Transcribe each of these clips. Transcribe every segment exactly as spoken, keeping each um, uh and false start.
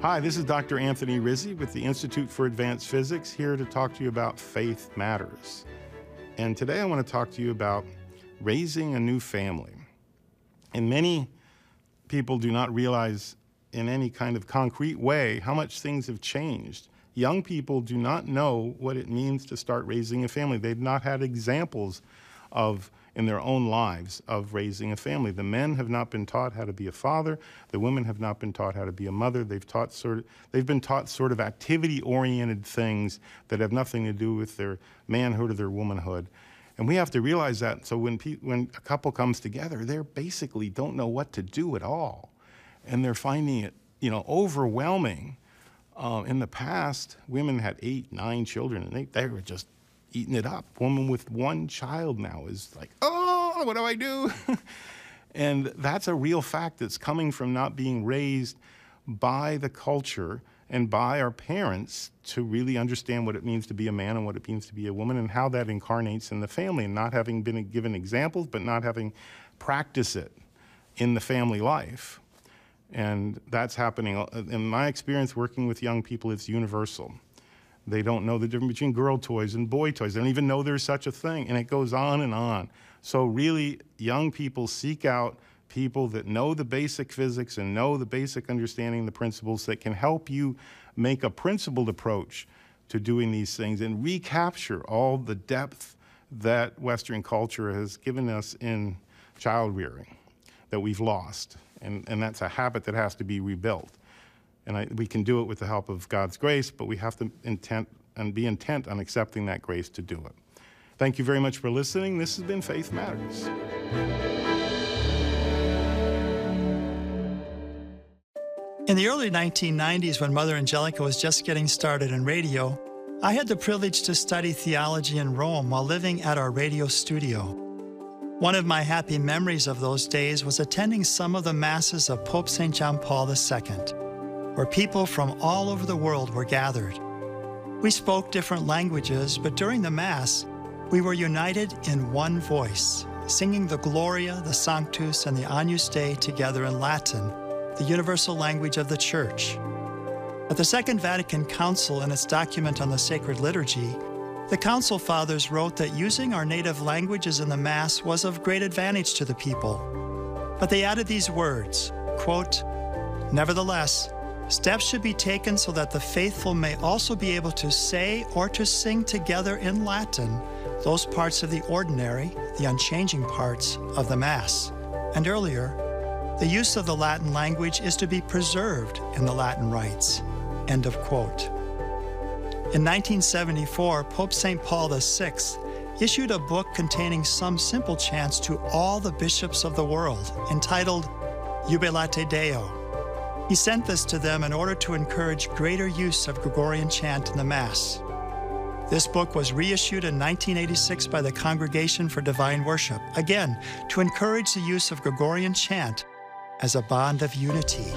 Hi, this is Doctor Anthony Rizzi with the Institute for Advanced Physics, here to talk to you about Faith Matters. And today I want to talk to you about raising a new family. And many people do not realize in any kind of concrete way how much things have changed. Young people do not know what it means to start raising a family. They've not had examples of in their own lives of raising a family. The men have not been taught how to be a father. The women have not been taught how to be a mother. They've taught sort of, they've been taught sort of activity-oriented things that have nothing to do with their manhood or their womanhood. And we have to realize that. So when pe when a couple comes together, they basically don't know what to do at all, and they're finding it, you know, overwhelming. Uh, in the past, women had eight, nine children, and they they were just eating it up. Woman with one child now is like, oh, what do I do? And that's a real fact that's coming from not being raised by the culture and by our parents to really understand what it means to be a man and what it means to be a woman and how that incarnates in the family, and not having been given examples, but not having practiced it in the family life. And that's happening. In my experience working with young people, it's universal. They don't know the difference between girl toys and boy toys. They don't even know there's such a thing, and it goes on and on. So really, young people seek out people that know the basic physics and know the basic understanding, the principles that can help you make a principled approach to doing these things and recapture all the depth that Western culture has given us in child rearing that we've lost. And, and that's a habit that has to be rebuilt. And I, we can do it with the help of God's grace, but we have to intent and be intent on accepting that grace to do it. Thank you very much for listening. This has been Faith Matters. In the early nineteen nineties, when Mother Angelica was just getting started in radio, I had the privilege to study theology in Rome while living at our radio studio. One of my happy memories of those days was attending some of the masses of Pope Saint John Paul the Second, where people from all over the world were gathered. We spoke different languages, but during the Mass, we were united in one voice, singing the Gloria, the Sanctus, and the Agnus Dei together in Latin, the universal language of the Church. At the Second Vatican Council, in its document on the sacred liturgy, the Council Fathers wrote that using our native languages in the Mass was of great advantage to the people. But they added these words, quote, "Nevertheless, steps should be taken so that the faithful may also be able to say or to sing together in Latin those parts of the ordinary, the unchanging parts of the Mass." And earlier, the use of the Latin language is to be preserved in the Latin rites. End of quote. In nineteen seventy-four, Pope Saint Paul the Sixth issued a book containing some simple chants to all the bishops of the world, entitled Jubilate Deo. He sent this to them in order to encourage greater use of Gregorian chant in the Mass. This book was reissued in nineteen eighty-six by the Congregation for Divine Worship, again, to encourage the use of Gregorian chant as a bond of unity.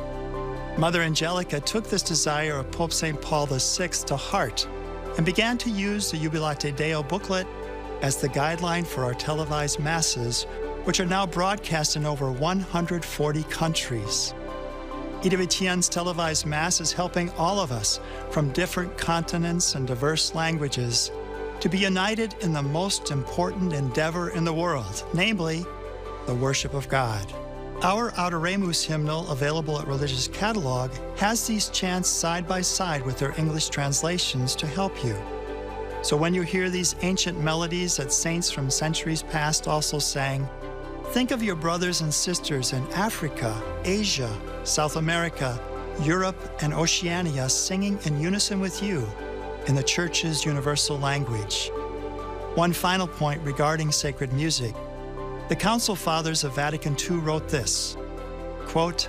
Mother Angelica took this desire of Pope Saint Paul the Sixth to heart and began to use the Jubilate Deo booklet as the guideline for our televised Masses, which are now broadcast in over one hundred forty countries. Ida Etienne's televised Mass is helping all of us from different continents and diverse languages to be united in the most important endeavor in the world, namely, the worship of God. Our Adoremus hymnal, available at Religious Catalog, has these chants side by side with their English translations to help you. So when you hear these ancient melodies that saints from centuries past also sang, think of your brothers and sisters in Africa, Asia, South America, Europe, and Oceania singing in unison with you in the Church's universal language. One final point regarding sacred music. The Council Fathers of Vatican Two wrote this, quote,